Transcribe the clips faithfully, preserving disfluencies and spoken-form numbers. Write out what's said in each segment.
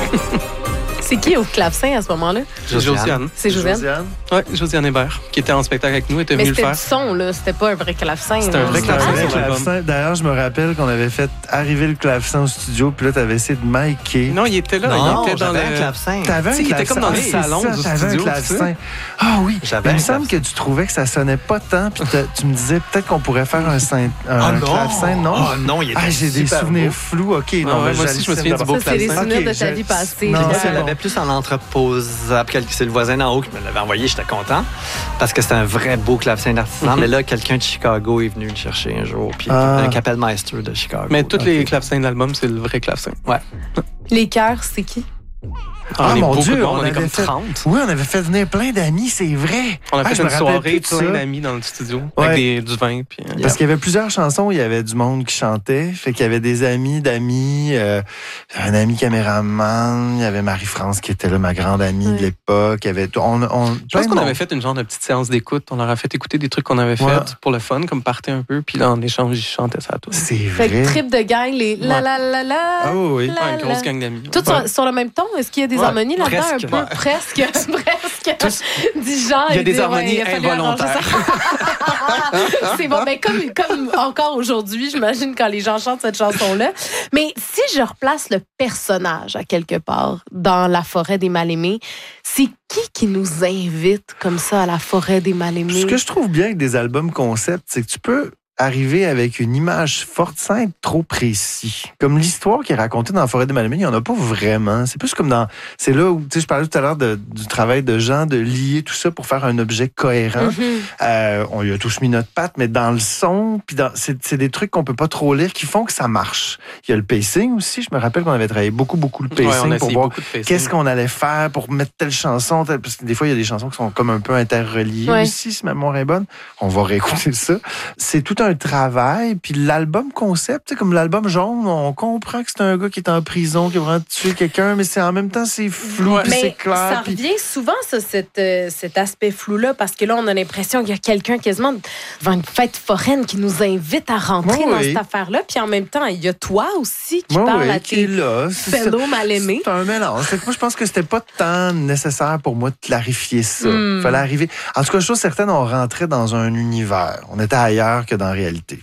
C'est qui au clavecin à ce moment-là? Josiane. C'est Josiane? Oui, Josiane Hébert, qui était en spectacle avec nous, était venue le faire. Mais c'était du son, là. C'était pas un vrai clavecin. C'était un vrai clavecin. Ah, clavecin. D'ailleurs, je me rappelle qu'on avait fait arriver le clavecin au studio, puis là, t'avais essayé de micer. Non, il était là. Non, il était dans le un clavecin. T'avais un il était comme dans le ah, salon ça, du t'avais studio. Un clavecin. Ah oui. J'avais il me un semble que tu trouvais que ça sonnait pas tant, puis tu me disais peut-être qu'on pourrait faire un, un, un oh clavecin. Non, oh non, il était ah, j'ai des souvenirs beau. flous. OK, non, ah, ouais, moi aussi, je me souviens du beau clavecin. Ça, c'est les souvenirs okay, de ta vie passée. Non, elle l'avait plus en entrepose. C'est le voisin d'en haut qui me l'avait envoyé, j'étais content. Parce que c'était un vrai beau clavecin d'artisan. Mm-hmm. Mais là, quelqu'un de Chicago est venu le chercher un jour. Puis ah. un Kapellmeister de Chicago. Mais tous okay. les clavecins de l'album, c'est le vrai clavecin. Ouais. Les chœurs, c'est qui? Ah, on mon est Dieu, on, on on est comme fait, trente. Oui, on avait fait venir plein d'amis, c'est vrai. On a fait ah, une soirée, plein d'amis dans le studio, ouais. avec des, du vin. Puis, euh, Parce qu'il y avait plusieurs chansons, il y avait du monde qui chantait. Fait qu'il y avait des amis d'amis, euh, un ami caméraman, il y avait Marie-France qui était là, ma grande amie ouais. de l'époque. Il y avait, on, on, Je pense qu'on monde. avait fait une genre de petite séance d'écoute. On leur a fait écouter des trucs qu'on avait ouais. fait pour le fun, comme partait un peu. Puis là, en échange, ils chantaient ça à toi. C'est vrai. Fait que trip de gang, les la ouais. la la la. Ah oui, la, une grosse gang d'amis. Tout sur, sur le même ton? Est-ce qu'il y a des harmonies là-dedans? Un peu, ouais. presque, presque. Tous, du genre. Il y a des dit, harmonies ouais, involontaires. C'est bon, mais comme, comme encore aujourd'hui, j'imagine, quand les gens chantent cette chanson-là. Mais si je replace le personnage à quelque part dans la forêt des mal-aimés, c'est qui qui nous invite comme ça à la forêt des mal-aimés? Ce que je trouve bien avec des albums concept, c'est que tu peux arriver avec une image forte sans être trop précis. Comme l'histoire qui est racontée dans la forêt des mal-aimés, il n'y en a pas vraiment. C'est plus comme dans... C'est là où, tu sais, je parlais tout à l'heure de, du travail de Jean, de lier tout ça pour faire un objet cohérent. Mm-hmm. Euh, on y a tous mis notre patte, mais dans le son, puis dans, c'est, c'est des trucs qu'on peut pas trop lire qui font que ça marche. Il y a le pacing aussi. Je me rappelle qu'on avait travaillé beaucoup, beaucoup le pacing ouais, pour voir qu'est-ce qu'on allait faire pour mettre telle chanson. Telle... Parce que des fois, il y a des chansons qui sont comme un peu interreliées ouais. aussi, si ma mémoire est bonne. On va réécouter ça. C'est tout un un travail, puis l'album concept, comme l'album Jaune, on comprend que c'est un gars qui est en prison, qui a vraiment tué quelqu'un, mais c'est en même temps, c'est flou, ouais. puis c'est clair. Ça puis... revient souvent, ça, cet, euh, cet aspect flou-là, parce que là, on a l'impression qu'il y a quelqu'un quasiment devant une fête foraine qui nous invite à rentrer oh, dans oui. cette affaire-là, puis en même temps, il y a toi aussi qui oh, parle oui, à tes là, fellow mal-aimés. C'est un mélange. Moi, je pense que c'était pas tant nécessaire pour moi de clarifier ça. Mm. Fallait arriver... En tout cas, je trouve certaines, on rentrait dans un univers. On était ailleurs que dans la réalité.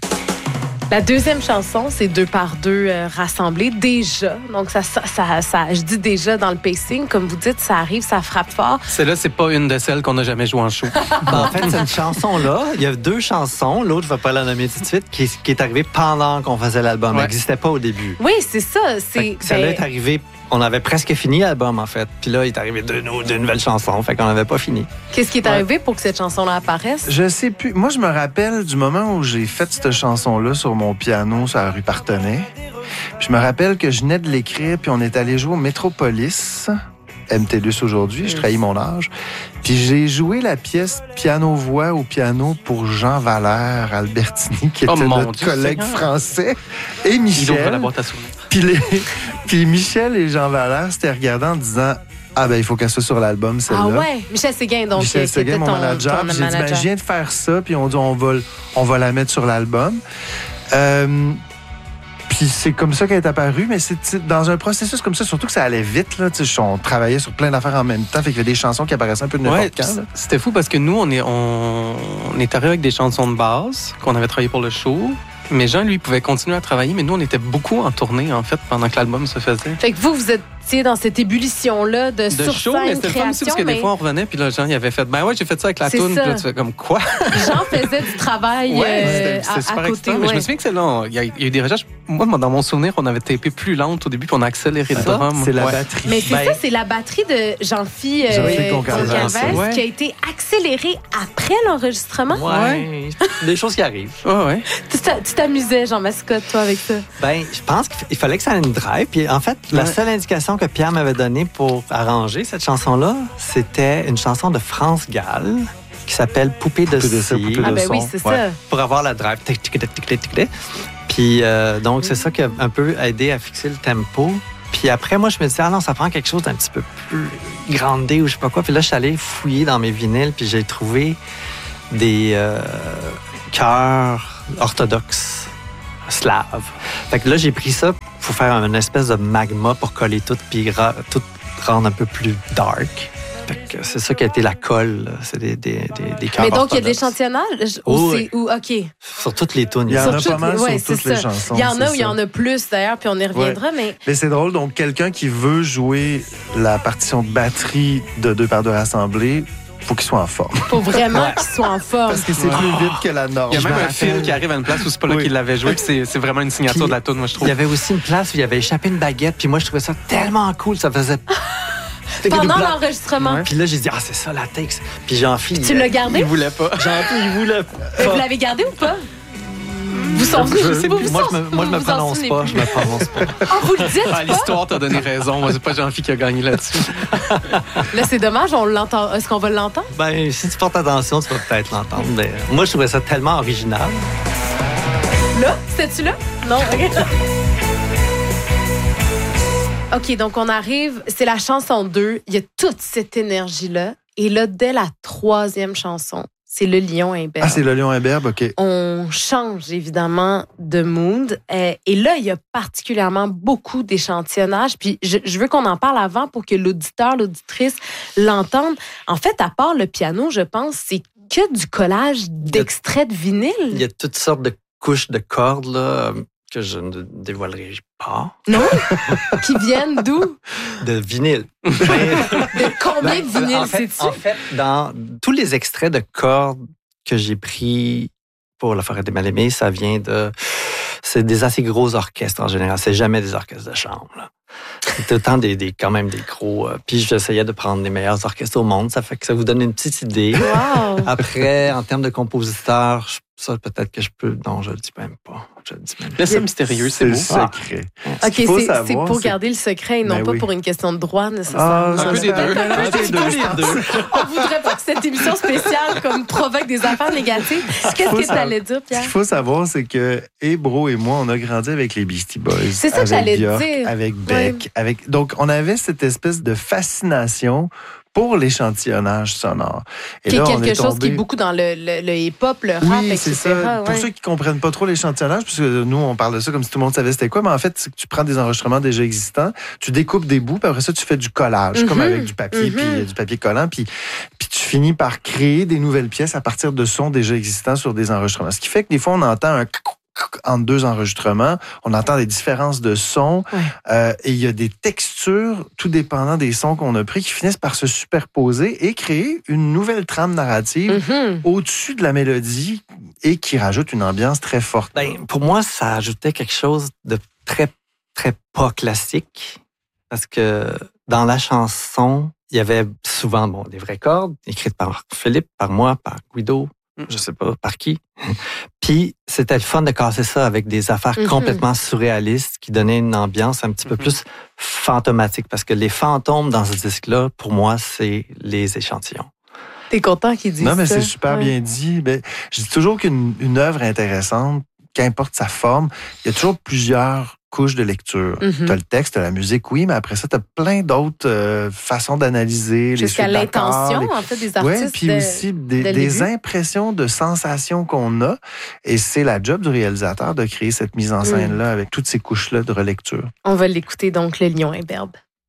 La deuxième chanson, c'est deux par deux euh, rassemblés déjà. Donc, ça, ça, ça, ça, je dis déjà dans le pacing, comme vous dites, ça arrive, ça frappe fort. Celle-là, c'est pas une de celles qu'on n'a jamais joué en show. ben, en fait, cette chanson-là, il y a deux chansons. L'autre, je ne vais pas la nommer tout de suite, qui, qui est arrivée pendant qu'on faisait l'album. Ouais. Elle n'existait pas au début. Oui, c'est ça. C'est, celle-là ben... est arrivée. On avait presque fini l'album, en fait. Puis là, il est arrivé de, de nouvelles chansons. Fait qu'on n'avait pas fini. Qu'est-ce qui est arrivé ouais. pour que cette chanson-là apparaisse? Je sais plus. Moi, je me rappelle du moment où j'ai fait cette chanson-là sur mon piano sur la rue Partenay. Puis je me rappelle que je venais de l'écrire, puis on est allé jouer au Métropolis. M T L U S aujourd'hui, je trahis mon âge. Puis j'ai joué la pièce piano-voix au piano pour Jean Valère Albertini, qui était oh notre Dieu collègue Seigneur. français, et Michel. Il la boîte à souvenirs. Puis, les... Puis Michel et Jean Valère s'étaient regardés en disant « Ah ben il faut qu'elle soit sur l'album, celle-là. » Ah ouais, Michel Séguin, donc. Michel Séguin, mon ton, manager. Ton j'ai dit ben, « Je viens de faire ça, puis on dit on va, on va la mettre sur l'album. Euh, » Puis c'est comme ça qu'elle est apparue, mais c'est dans un processus comme ça, surtout que ça allait vite. Là, on travaillait sur plein d'affaires en même temps, fait qu'il y avait des chansons qui apparaissaient un peu de n'importe ouais, quand. Là. C'était fou parce que nous, on est, on, on est arrivé avec des chansons de base qu'on avait travaillées pour le show. Mais Jean, lui, pouvait continuer à travailler, mais nous, on était beaucoup en tournée, en fait, pendant que l'album se faisait. Fait que vous, vous étiez dans cette ébullition-là de, de sur show, scène, mais c'était création, le fun aussi, parce que mais... des fois, on revenait, puis là, Jean, il avait fait, ben ouais, j'ai fait ça avec la toune, puis là, tu fais comme quoi? Jean faisait du travail ouais, euh, c'était, c'était à, à côté. Ouais. Mais je me souviens que c'est là, il y, y a eu des recherches. Moi, dans mon souvenir, on avait tapé plus lente au début, puis on a accéléré le drum. C'est la ouais. batterie. Mais c'est ben... ça, c'est la batterie de Jean-Phi euh, Concalves ouais. qui a été accélérée après l'enregistrement. Ouais. Des choses qui arrivent. Ouais, ouais. Tu, tu t'amusais, Jean Mascotte, toi, avec ça? Ben, je pense qu'il fallait que ça ait une drive. Puis en fait, la ouais. seule indication que Pierre m'avait donnée pour arranger cette chanson-là, c'était une chanson de France Gall qui s'appelle Poupée de cire. Ah ben oui, c'est ouais. ça. Pour avoir la drive. Puis euh, donc, c'est ça qui a un peu aidé à fixer le tempo. Puis après, moi, je me disais, ah non, ça prend quelque chose d'un petit peu plus grandé ou je sais pas quoi. Puis là, je suis allé fouiller dans mes vinyles, puis j'ai trouvé des euh, chœurs orthodoxes slaves. Fait que là, j'ai pris ça, faut faire une espèce de magma pour coller tout, puis ra- tout rendre un peu plus dark. Fait que c'est ça qui a été la colle. C'est des, des, des, des cœurs Mais donc, il y a de orthodoxes. l'échantillonnage? Ou Oh, c'est, oui. ou, OK. Sur toutes les tunes. Il y en Sur a toutes pas mal les- ouais, sur toutes c'est les ça. chansons. Il y en a c'est où il y ça. en a plus, d'ailleurs, puis on y reviendra, mais... Mais c'est drôle, donc quelqu'un qui veut jouer la partition de batterie de deux par deux rassemblés, faut qu'il soit en forme. Faut vraiment qu'ils soient en forme. Parce que c'est plus vite que la norme. Il y a Je même me un film rappelle. qui arrive à une place où c'est pas là Oui. qu'il l'avait joué, puis c'est, c'est vraiment une signature Puis, de la tune, moi, je trouve. Il y avait aussi une place où il avait échappé une baguette, puis moi, je trouvais ça tellement cool. Ça faisait... Pendant l'enregistrement. Ouais. Puis là, j'ai dit, ah, c'est ça la texte. Puis Jean-Philippe. Tu l'as gardé? Il voulait pas. Jean-Philippe, il voulait Mais pas. vous l'avez gardé ou pas? Vous s'en Je sais vous, plus. vous Moi, s'en- je me, moi, je me vous vous en prononce souvenez pas. plus. Je me prononce pas. Ah, vous le dites Ah, pas? l'histoire t'a donné raison. Moi, c'est pas Jean-Philippe qui a gagné là-dessus. Là, c'est dommage, on l'entend. Est-ce qu'on va l'entendre? Ben, si tu portes attention, tu vas peut-être l'entendre. Mais moi, je trouvais ça tellement original. Là? C'était-tu là? Non, OK. OK, donc on arrive, c'est la chanson deux. Il y a toute cette énergie-là. Et là, dès la troisième chanson, c'est le lion imberbe. Ah, c'est le lion imberbe, OK. On change évidemment de mood. Euh, et là, il y a particulièrement beaucoup d'échantillonnage. Puis je, je veux qu'on en parle avant pour que l'auditeur, l'auditrice l'entende. En fait, à part le piano, je pense, c'est que du collage d'extraits de Il vinyle. y a toutes sortes de couches de cordes là, que je ne dévoilerai pas. Non? Qui viennent d'où? De vinyle. Mais- De combien de Ben, vinyles, en fait, sais-tu? en fait, dans tous les extraits de cordes que j'ai pris pour La Forêt des Mal-Aimés, ça vient de... C'est des assez gros orchestres en général. C'est jamais des orchestres de chambre. là. C'est tout le temps des, des, quand même des gros... euh, puis j'essayais de prendre les meilleurs orchestres au monde. Ça fait que ça vous donne une petite idée. Wow! Après, en termes de compositeurs, je- ça, peut-être que je peux... Non, je le dis même pas. Je le dis même pas. Laisse ça mystérieux, c'est C'est le beau. secret. Ce OK, qu'il faut c'est, savoir, c'est pour c'est- garder le secret et non Ben pas oui. pour une question de droit, Ah, nécessairement. Un peu des deux. Un peu des deux, je pense. On voudrait pas que cette émission spéciale comme provoque des affaires négatives. Qu'est-ce faut que tu savoir- allais dire, Ce Pierre? qu'il faut savoir, c'est que et Bro et moi, on a grandi avec les Beastie Boys. C'est ça que avec j'allais Björk, dire. Avec Beck. Avec... Donc, on avait cette espèce de fascination pour l'échantillonnage sonore. Et Qui est là, on quelque chose tombé- qui est beaucoup dans le, le, le hip-hop, le rap, Oui, et c'est cetera. ça. Pour ouais. ceux qui comprennent pas trop l'échantillonnage, parce que nous, on parle de ça comme si tout le monde savait c'était quoi, mais en fait, c'est que tu prends des enregistrements déjà existants, tu découpes des bouts, puis après ça, tu fais du collage, Mhm. comme avec du papier, Mhm. puis euh, du papier collant, puis, puis tu finis par créer des nouvelles pièces à partir de sons déjà existants sur des enregistrements. Ce qui fait que des fois, on entend un entre deux enregistrements, on entend des différences de sons, Ouais. euh, et il y a des textures, tout dépendant des sons qu'on a pris, qui finissent par se superposer et créer une nouvelle trame narrative Mhm. au-dessus de la mélodie et qui rajoute une ambiance très forte. Ben, pour moi, ça ajoutait quelque chose de très, très pas classique. Parce que dans la chanson, il y avait souvent bon, des vraies cordes, écrites par Philippe, par moi, par Guido, je sais pas par qui. Puis c'était le fun de casser ça avec des affaires Mhm. complètement surréalistes qui donnaient une ambiance un petit peu Mhm. plus fantomatique. Parce que les fantômes dans ce disque-là, pour moi, c'est les échantillons. T'es content qu'ils disent ça? Non, mais c'est super Ouais. bien dit. Ben, je dis toujours qu'une une œuvre intéressante, qu'importe sa forme, il y a toujours plusieurs couches de lecture. Mhm. Tu as le texte, tu as la musique, oui, mais après ça, tu as plein d'autres euh, façons d'analyser. les Jusqu'à suites d'accords, l'intention, les- en fait, des Oui, artistes. puis de- aussi des, dès le des début. impressions de sensations qu'on a. Et c'est la job du réalisateur de créer cette mise en Mm. scène-là avec toutes ces couches-là de relecture. On va l'écouter, donc, le lion imberbe.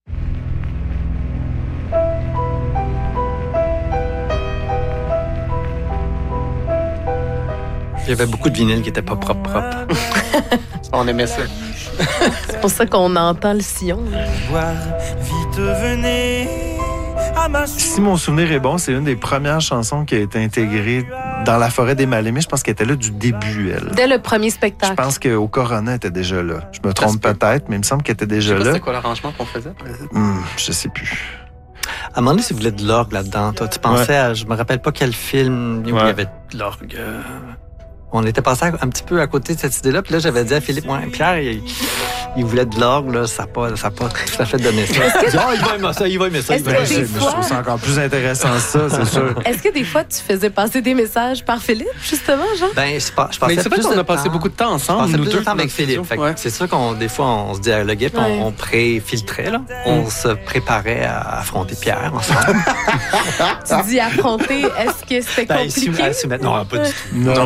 Il y avait beaucoup de vinyles qui étaient pas propres, propres. On aimait ça. C'est pour ça qu'on entend le sillon. là. Vite venez à ma Si mon souvenir est bon, c'est une des premières chansons qui a été intégrée dans La Forêt des Mal-Aimés. Je pense qu'elle était là du début, elle. Dès le premier Je spectacle. pense qu'au Corona, elle était déjà là. Je me Ça trompe se peut. peut-être, mais il me semble qu'elle était Je déjà sais pas là. c'était quoi l'arrangement qu'on faisait. Hum, je sais plus. À un moment donné, si vous voulez de l'orgue là-dedans, toi, tu pensais à, je me rappelle pas quel film où il y Ouais. avait de l'orgue. euh, On était passé un petit peu à côté de cette idée-là, puis là, j'avais dit à Philippe, ouais, Pierre, il, il voulait de l'orgue, là, ça n'a pas, ça a pas tout à fait donné ça. Il dit, ah, il va aimer ça, il va aimer ça. Est-ce il va que aimer des ça. Mais je fois- trouve ça encore plus intéressant, ça, c'est sûr. Est-ce que des fois, tu faisais passer des messages par Philippe, justement, Jean? Ben, je, pas- je passais Mais c'est vrai plus qu'on de a passé temps- beaucoup de temps Je ensemble, passais nous plus deux. de temps avec dans le Philippe. studio. Fait que Ouais. C'est sûr qu'on, des fois, on se dialoguait, puis Ouais. on, on pré-filtrait, là. On se préparait à affronter Pierre ensemble. Tu dis affronter, est-ce que c'était Ben, il compliqué? soumet- soumet- non, pas du tout. Non, Non, vraiment moi, je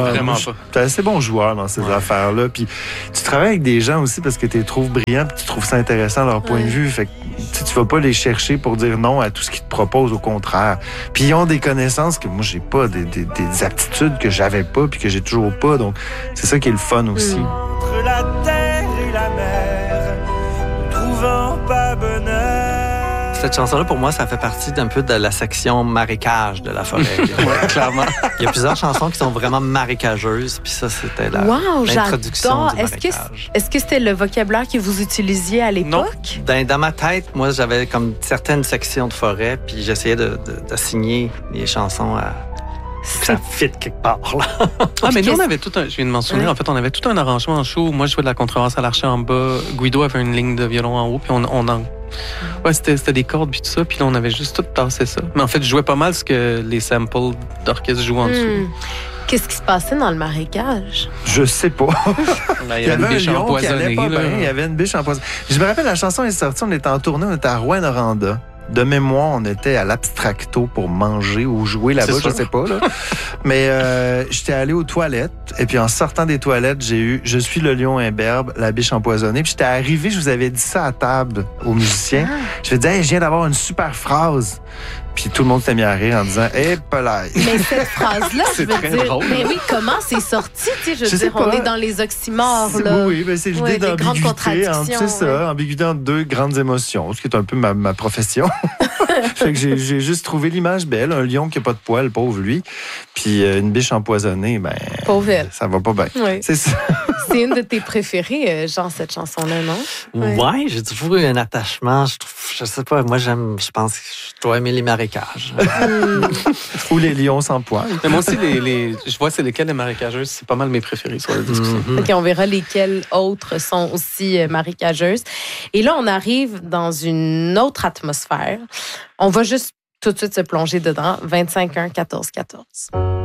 Tu es assez bon joueur dans ces Ouais. affaires-là. Puis tu travailles avec des gens aussi parce que tu les trouves brillants puis tu trouves ça intéressant leur point Ouais. de vue. Fait que tu sais, tu vas pas les chercher pour dire non à tout ce qu'ils te proposent, au contraire. Puis ils ont des connaissances que moi, j'ai pas, des, des, des aptitudes que j'avais pas puis que j'ai toujours pas. Donc, c'est ça qui est le fun aussi. Mm. Entre la terre et la mer, ne trouvant pas bonheur. Cette chanson-là, pour moi, ça fait partie d'un peu de la section marécage de la forêt. Ouais, clairement. Il y a plusieurs chansons qui sont vraiment marécageuses, puis ça, c'était la, Wow, l'introduction j'adore. du Est-ce que, marécage. est-ce que c'était le vocabulaire que vous utilisiez à l'époque? Dans, dans ma tête, moi, j'avais comme certaines sections de forêt, puis j'essayais de, de, d'assigner les chansons à que ça fit quelque part. Là. Ah, mais nous, Qu'est-ce- on avait tout un. Je viens de mentionner, Ouais. en fait, on avait tout un arrangement en show. Moi, je jouais de la contrebasse à l'archer en bas. Guido avait une ligne de violon en haut, puis on, on en. Ouais, c'était, c'était des cordes, puis tout ça. Puis là, on avait juste tout tassé ça. Mais en fait, je jouais pas mal ce que les samples d'orchestre jouent en dessous. Hmm. Qu'est-ce qui se passait dans le marécage? Je sais pas. Là, Il y avait un biche lion qui allait empoisonnée, pas là. bien. Il y avait une biche empoisonnée. Je me rappelle, la chanson est sortie, on était en tournée, on était à Rouyn-Noranda. De mémoire, on était à l'Abstracto pour manger ou jouer là-bas, C'est je sûr. sais pas. Là. Mais euh, j'étais allé aux toilettes et puis en sortant des toilettes, j'ai eu « Je suis le lion imberbe, la biche empoisonnée ». Puis j'étais arrivé, je vous avais dit ça à table aux musiciens. Je vais dire hey, « Je viens d'avoir une super phrase ». Puis tout le monde s'est mis à rire en disant « Eh, pelaille ». Mais cette phrase-là, je C'est veux très dire, drôle. mais oui, comment c'est sorti? Tu sais, je veux Je sais dire, on pas. est dans les oxymores, là. Oui, oui, ben c'est l'idée Ouais, des grandes d'ambiguïté. contradictions, entre- C'est ça, ouais. ambiguïté entre deux grandes émotions, ce qui est un peu ma, ma profession. Fait que j'ai, j'ai juste trouvé l'image belle, un lion qui n'a pas de poils, pauvre lui, puis euh, une biche empoisonnée, ben Pauvre elle. ça va pas bien. Oui. C'est ça. C'est une de tes préférées, euh, genre, cette chanson-là, non? Ouais, Ouais. j'ai toujours eu un attachement. Je, trouve, je sais pas, moi, j'aime, je pense que je dois aimer les marécages. Hmm. Ou les lions sans poils. Mais moi aussi, les, les, je vois c'est lesquels les marécageuses, c'est pas mal mes préférés sur le disque. Mhm. OK, on verra lesquelles autres sont aussi euh, marécageuses. Et là, on arrive dans une autre atmosphère. On va juste tout de suite se plonger dedans. vingt-cinq un quatorze quatorze.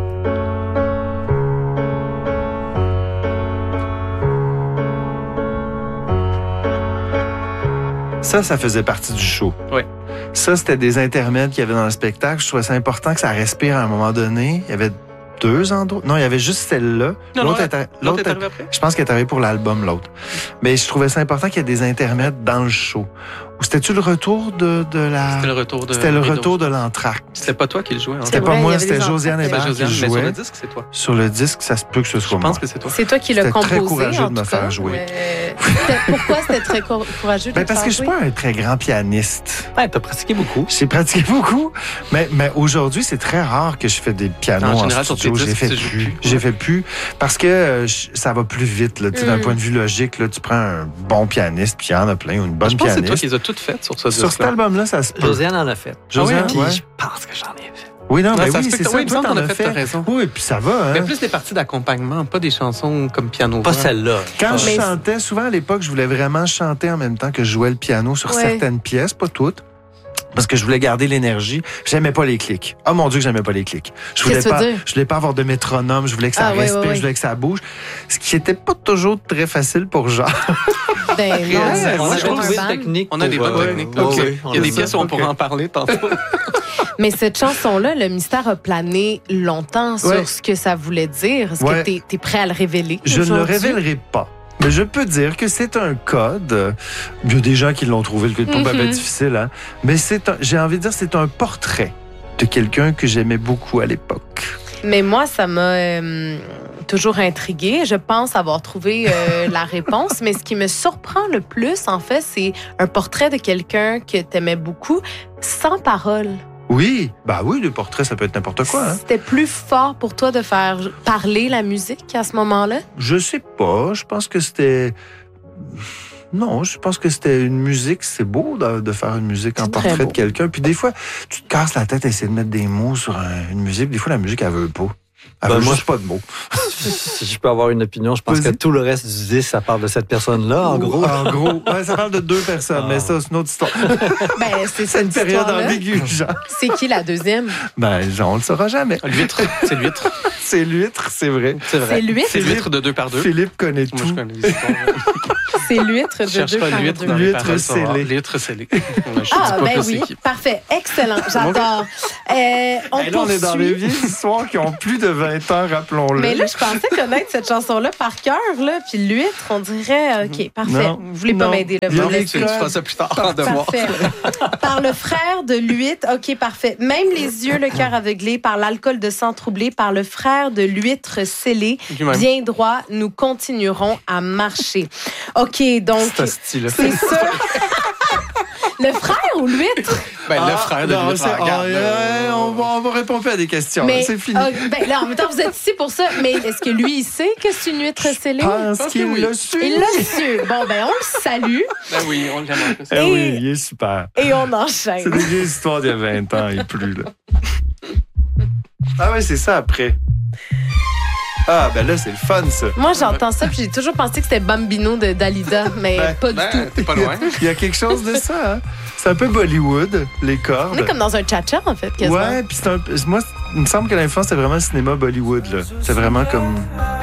Ça, ça faisait partie du show. Oui. Ça, c'était des intermèdes qu'il y avait dans le spectacle. Je trouvais ça important que ça respire à un moment donné. Il y avait deux endroits. Non, il y avait juste celle-là. Non, L'autre non, est arri- L'autre l'autre est est- arrivé après? Je pense qu'elle est arrivée pour l'album, l'autre. Mais je trouvais ça important qu'il y ait des intermèdes dans le show. Ou c'était-tu le retour de, de la... C'était le retour de. C'était le Rideau. retour de l'entracte. C'était pas toi qui le jouais, hein? C'était C'est pas vrai, il y moi, avait c'était des Josiane entractes. Hébert C'était qui Josiane, mais sur jouait. le disque, c'est toi. Sur le disque, ça se peut que ce soit Je moi. pense que c'est toi. C'est toi qui l'as C'était composé, très courageux en de me tout faire cas. jouer. Mais c'était- pourquoi c'était très cour- courageux de Ben, te parce faire que je suis jouer? pas un très grand pianiste. Ouais, t'as pratiqué beaucoup. J'ai pratiqué beaucoup, mais, mais aujourd'hui, c'est très rare que je fais des pianos En en, général, sur tes studio. J'ai disques, fait tu joues plus. plus. J'ai fait plus parce que euh, je- ça va plus vite. Là. Tu sais, D'un Mm. point de vue logique, là, tu prends un bon pianiste, puis il y en a plein, ou une bonne Je pense que c'est toi pianiste. qui les as toutes faites sur ce Sur cet disque. album-là, ça se peut. Josiane en a fait. Josiane, Puis ouais. je pense que j'en ai fait. Oui, non, mais ça oui, se peut c'est que- ça. oui, il me toi, semble t'en qu'on as a fait, t'as fait. raison. Oui, puis ça va. Mais Hein? plus des parties d'accompagnement, pas des chansons comme piano. Pas voix. celle-là. Quand je Mais- chantais, souvent à l'époque, je voulais vraiment chanter en même temps que je jouais le piano sur Ouais. certaines pièces, pas toutes. Parce que je voulais garder l'énergie. J'aimais pas les clics. Oh mon Dieu, que j'aimais pas les clics. Je voulais Qu'est-ce que tu pas, veux dire? je voulais pas avoir de métronome. Je voulais que ça Ah, ouais, respire. ouais, ouais. Je voulais que ça bouge. Ce qui était pas toujours très facile pour Jean. Ben non, Ouais, on c'est a on a un trouvé une band. technique. On a des pour, bonnes euh, techniques. ouais, Ok. ouais, on Il y a des ça. questions, on pourra en parler tantôt. Mais cette chanson-là, le mystère a plané longtemps sur Ouais. ce que ça voulait dire. Est-ce Ouais. que t'es es prêt à le révéler? Je ne le aujourd'hui? révélerai pas. Mais je peux dire que c'est un code. Il y a des gens qui l'ont trouvé, le code pas Mhm. bien difficile, hein. Mais c'est un, j'ai envie de dire, c'est un portrait de quelqu'un que j'aimais beaucoup à l'époque. Mais moi, ça m'a euh, toujours intriguée. Je pense avoir trouvé euh, la réponse. Mais ce qui me surprend le plus, en fait, c'est un portrait de quelqu'un que t'aimais beaucoup, sans parole. Oui, bah oui, le portrait, ça peut être n'importe quoi. Hein. C'était plus fort pour toi de faire parler la musique à ce moment-là? Je sais pas. Je pense que c'était. Non, je pense que c'était une musique. C'est beau de, de faire une musique en C'est très portrait beau. de quelqu'un. Puis des fois, tu te casses la tête à essayer de mettre des mots sur un- une musique. Des fois, la musique, elle veut pas. Elle Ben, veut moi, juste pas de mots. Si je peux avoir une opinion, je pense Vas-y. que tout le reste du disque, ça parle de cette personne-là, en gros. En gros. Ouais, ça parle de deux personnes, Ah. mais ça, c'est une autre histoire. Ben, c'est C'est une cette période histoire-là. ambiguë, Jean. C'est qui la deuxième? Ben, Jean, on le saura jamais. L'huître, c'est l'huître. C'est l'huître, c'est vrai. C'est vrai. C'est l'huître? C'est l'huître de deux par deux. Philippe connaît Moi, tout. je connais l'histoire. C'est l'huître de Je cherche deux pas frères l'huître deux. dans les L'huître paroles, ça va. scellée. L'huître scellée. Ouais, je dis Ah, pas ben plus oui, c'est qui. parfait. Excellent, j'adore. Euh, on Hey, là, on est dans poursuit. des vieilles histoires qui ont plus de vingt ans, rappelons-le. Mais là, je pensais connaître cette chanson-là par cœur, là. Puis l'huître, on dirait, OK, parfait. Non. Vous voulez pas Non. m'aider, là. Il y a vous des laissez- Tu feras ça plus tard, en devoir. Parfait. Par le frère de l'huître, OK, parfait. Même les yeux, le cœur aveuglé, par l'alcool de sang troublé, par le frère de l'huître scellé, Lui-même. bien droit, nous continuerons à marcher. OK, donc, C'est style. c'est ça. Le frère ou l'huître? Ben, le Ah, frère de non, l'huître, c'est- regarde. oh, là. euh, on, va, on va répondre plus à des questions. Mais, C'est fini. ah, ben, là, en même temps, vous êtes ici pour ça. Mais est-ce que lui, il sait que c'est une huître scellée? Je pense Parce que qu'il oui. l'a su. Il l'a su. Bon, ben, on le salue Ben oui, on l'aime un peu. Eh oui, il est super. et on C'est enchaîne. des vieilles histoires d'il y a vingt ans et plus. Là. Ah ouais, c'est ça après. Ah, ben là, c'est le fun, ça. Moi, j'entends ça, puis j'ai toujours pensé que c'était Bambino de Dalida, mais Ben, pas du Ben, tout. t'es pas loin. Il y a quelque chose de ça, hein? C'est un peu Bollywood, les cordes. On est comme dans un cha-cha, en fait, quasiment. Ouais, puis c'est un peu. Moi, il me semble que l'influence, c'est vraiment le cinéma Bollywood, là. C'est vraiment comme.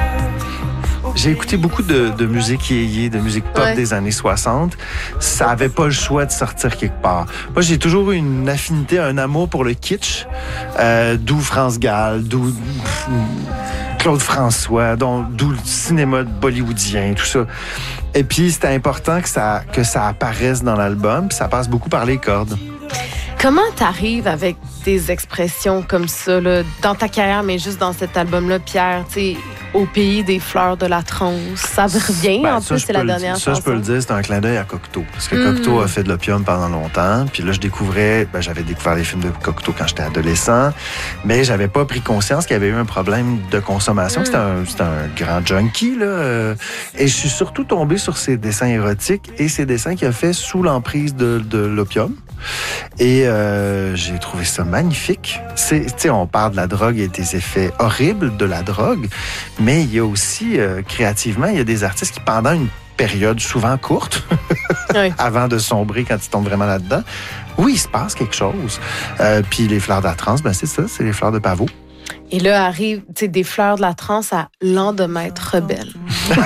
J'ai écouté beaucoup de, de musique yéyé, de musique pop Ouais. des années soixante. Ça avait pas le choix de sortir quelque part. Moi, j'ai toujours eu une affinité, un amour pour le kitsch, euh, d'où France Gall, d'où pff, Claude François, dont- d'où le cinéma bollywoodien, tout ça. Et puis, c'était important que ça, que ça apparaisse dans l'album, puis ça passe beaucoup par les cordes. Comment t'arrives avec des expressions comme ça, là, dans ta carrière, mais juste dans cet album-là, Pierre, tu sais, au pays des fleurs de la transe? Ça revient, Ben, en ça, plus, je c'est peux la le- dernière Ça, chanson. je peux le dire, c'est un clin d'œil à Cocteau. Parce que Mm. Cocteau a fait de l'opium pendant longtemps. Puis là, je découvrais, ben, j'avais découvert les films de Cocteau quand j'étais adolescent, mais j'avais pas pris conscience qu'il y avait eu un problème de consommation. Mm. C'était un, c'était un grand junkie, là. euh, Et je suis surtout tombé sur ses dessins érotiques et ses dessins qu'il a fait sous l'emprise de, de l'opium. Et euh, j'ai trouvé ça magnifique. C'est, tu sais, on parle de la drogue et des effets horribles de la drogue, mais il y a aussi, euh, créativement, il y a des artistes qui, pendant une période souvent courte, Oui. avant de sombrer quand ils tombent vraiment là-dedans, oui, il se passe quelque chose. Euh, puis les fleurs de la transe, ben c'est ça, c'est les fleurs de pavot. Et là arrive, tu sais, des fleurs de la transe à Lendemain rebelle.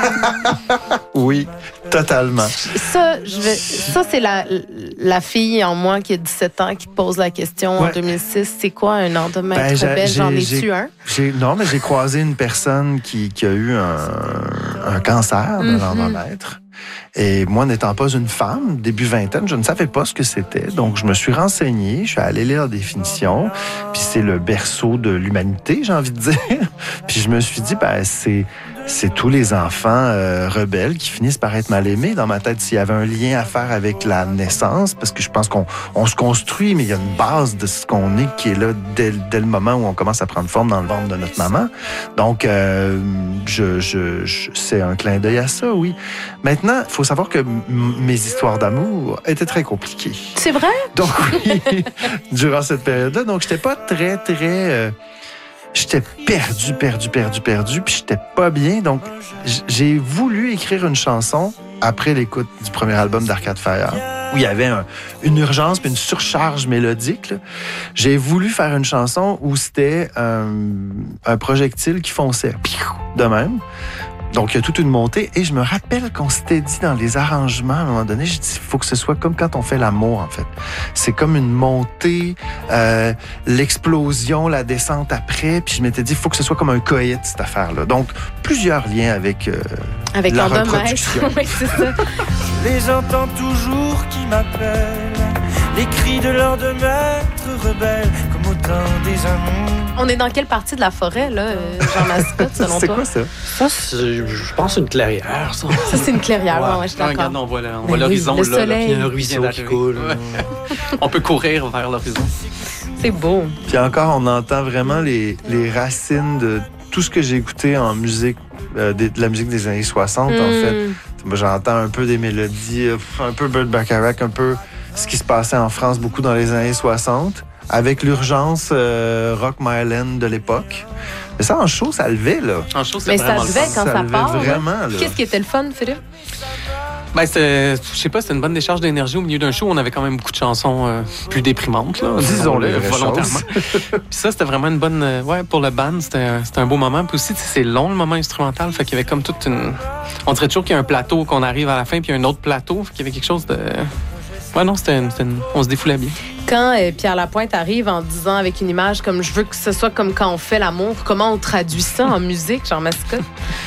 Oui, totalement. Ça, je vais, ça c'est la, la fille en moi qui a dix-sept ans qui te pose la question en Ouais. deux mille six. C'est quoi un lendemain Ben, j'ai- rebelle? J'en j'ai- ai-tu j'ai- un? J'ai, non, mais j'ai croisé une personne qui, qui a eu un, un cancer de Mhm. l'endomètre. Et moi, n'étant pas une femme, début vingtaine, je ne savais pas ce que c'était. Donc, je me suis renseigné, je suis allé lire la définition. Puis c'est le berceau de l'humanité, j'ai envie de dire. Puis je me suis dit, ben, c'est... C'est tous les enfants euh, rebelles qui finissent par être mal aimés. Dans ma tête, s'il y avait un lien à faire avec la naissance, parce que je pense qu'on on se construit, mais il y a une base de ce qu'on est qui est là dès, dès le moment où on commence à prendre forme dans le ventre de notre maman. Donc, euh, je, je, je- c'est un clin d'œil à ça, oui. Maintenant, il faut savoir que m- mes histoires d'amour étaient très compliquées. C'est vrai? Donc, oui, durant cette période-là. Donc, j'étais pas très, très... euh, J'étais perdu, perdu, perdu, perdu, puis j'étais pas bien. Donc, j- j'ai voulu écrire une chanson après l'écoute du premier album d'Arcade Fire, où il y avait un- une urgence puis une surcharge mélodique. là. J'ai voulu faire une chanson où c'était un, un projectile qui fonçait, piou, de même. Donc, il y a toute une montée. Et je me rappelle qu'on s'était dit dans les arrangements, à un moment donné, j'ai dit, il faut que ce soit comme quand on fait l'amour, en fait. C'est comme une montée, euh, l'explosion, la descente après. Puis je m'étais dit, il faut que ce soit comme un coït, cette affaire-là. Donc, plusieurs liens avec... euh, Avec La Lendemain. reproduction. Oui, c'est ça. Je les entends toujours qui m'appellent, les cris de leurs deux maîtres rebelles, comme au temps des amours. On est dans quelle partie de la forêt, là, euh, Jean Mascotte, selon c'est toi? quoi ça? Ça, c'est- je pense une clairière, ça. Ça, c'est une clairière. Ouais. Ouais, ouais, je suis Ah, d'accord. regarde, on voit, le- on Ben voit oui, l'horizon le là, là. soleil. Il y a un Vient ruisseau qui d'arriver. coule. Ouais. On peut courir vers l'horizon. C'est beau. Puis encore, on entend vraiment les, les racines de tout ce que j'ai écouté en musique, euh, des- de la musique des années soixante, en Mm. fait. Moi, j'entends un peu des mélodies, euh, un peu Burt Bacharach, un peu ce qui se passait en France beaucoup dans les années soixante, avec l'urgence euh, Rock My Land de l'époque. Mais ça, en show, ça levait, là. En show, c'est Mais ça vraiment le levait fun. quand ça levait part. vraiment, là. Qu'est-ce qui était le fun, Philippe? Ben, c'était, je sais pas, c'était une bonne décharge d'énergie au milieu d'un show. On avait quand même beaucoup de chansons euh, plus déprimantes, là, disons-le, les vraies volontairement. Puis ça, c'était vraiment une bonne... euh, ouais, pour le band, c'était, c'était un beau moment. Puis aussi, tu sais, c'est long, le moment instrumental. Fait qu'il y avait comme toute une... On dirait toujours qu'il y a un plateau, qu'on arrive à la fin, puis il y a un autre plateau. Fait qu'il y avait quelque chose de... Ouais, non, c'était, une, c'était une... on se défoulait bien. Quand euh, Pierre Lapointe arrive en disant avec une image comme « Je veux que ce soit comme quand on fait l'amour », comment on traduit ça en musique, Jean Mascotte?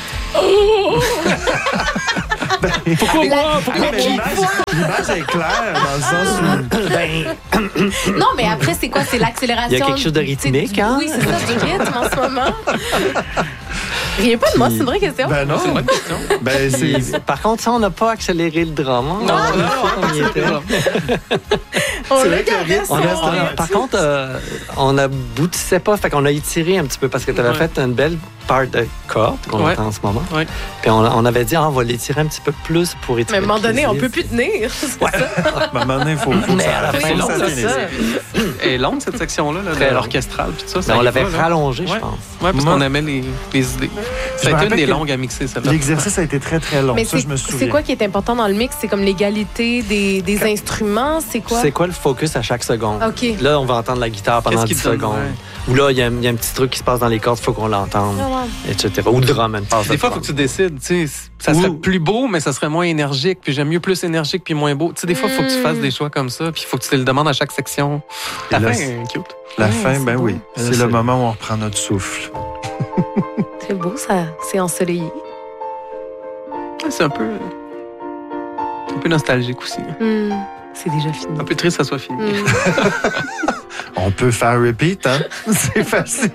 Ben, Pourquoi moi? Pourquoi mais l'image, l'image est claire dans le sens où... Ben, Non, mais après, c'est quoi? C'est l'accélération. Il y a quelque chose de rythmique, du- hein? Oui, c'est ça, du rythme en ce moment. Riez pas de moi, c'est une vraie question. ben non. C'est une bonne question. Ben, Puis, c'est... par contre, ça, on n'a pas accéléré le drum. Hein? Non, On- non, on y était. On c'est l'a vrai que le gardé rythme, son On a- on a- rythme. par contre, euh, on aboutissait pas, fait qu'on a étiré un petit peu parce que tu avais Ouais. fait une belle part de corde qu'on Ouais. entend en ce moment. Ouais. Puis on, on avait dit, ah, on va l'étirer un petit peu plus pour étirer. Mais à un moment donné, on le peut plus tenir. C'est ça. Ben, à un moment donné, il faut, faut que Mais ça, à la faut fin, que long, ça c'est finisse. ça. Elle est longue, cette section-là, là, Très de long. l'orchestral. Puis tout ça, ça Mais on y l'avait va, là. rallongé, je Ouais. pense. Ouais, parce Moi- qu'on aimait les, les idées. Je Ça a me été une rappelle des que longues à mixer, celle-là. L'exercice a été très, très long. Mais ça, c'est, je me souviens. c'est quoi qui est important dans le mix? C'est comme l'égalité des, des instruments? C'est quoi? C'est quoi le focus à chaque seconde? OK. Là, on va entendre la guitare pendant Qu'est-ce qui dix te donne, secondes. ouais. Ou là, il y, a un- il y a un petit truc qui se passe dans les cordes, il faut qu'on l'entende, Ah, wow. et cetera. Ou le drum, une passe Des de fois, il drum. faut que tu décides. Tu sais, ça serait Ou- plus beau, mais ça serait moins énergique. Puis j'aime mieux plus énergique puis moins beau. Tu sais, des fois, il faut que tu fasses des choix comme ça. Puis il faut que tu te le demandes à chaque section. Et La là, fin c'est- est cute. La Ouais, fin, c'est ben beau. oui. Là, C'est c'est- le moment où on reprend notre souffle. C'est beau, ça. C'est ensoleillé. Ouais, c'est un peu... un peu nostalgique aussi. Hmm. C'est déjà fini. Un peu triste que ça soit fini. Hmm. On peut faire repeat, hein? C'est facile.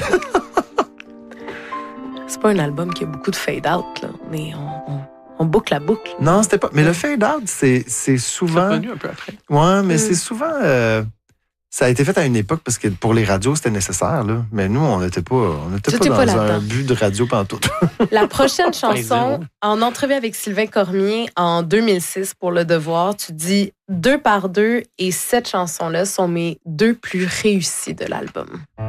C'est pas un album qui a beaucoup de fade-out, là. Mais on, on, on boucle la boucle. Non, c'était pas. Mais le fade-out, c'est, c'est C'est souvent. revenu un peu après. Ouais, mais Mm. c'est souvent. euh, Ça a été fait à une époque parce que pour les radios, c'était nécessaire, là. Mais nous, on n'était pas, on n'était pas T'étais dans pas un là-dedans. but de radio pantoute. La prochaine chanson, zéro. en entrevue avec Sylvain Cormier en deux mille six pour Le Devoir, tu dis « Deux par deux et cette chanson-là sont mes deux plus réussies de l'album.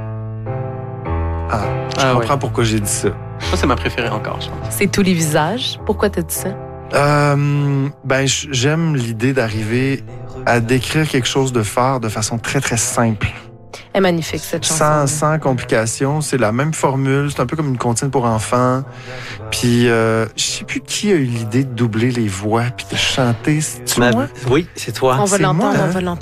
Ah, je Ah, comprends ouais. pourquoi j'ai dit ça. Ça, c'est ma préférée encore, je pense. » C'est tous les visages. Pourquoi t'as dit ça? Euh, ben, j- j'aime l'idée d'arriver à décrire quelque chose de fort de façon très, très simple. Elle est magnifique, cette chanson. Sans, sans complications. C'est la même formule. C'est un peu comme une comptine pour enfants. Puis, euh, je sais plus qui a eu l'idée de doubler les voix puis de chanter. C'est-tu Ma- moi? Oui, c'est toi. On va c'est l'entendre, moi, on hein? va l'entendre.